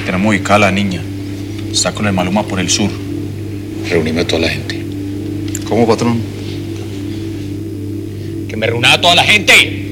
tenemos ubicada a la niña. Está con el Maluma por el sur. Reunime a toda la gente. ¿Cómo, patrón? Que me reúna a toda la gente.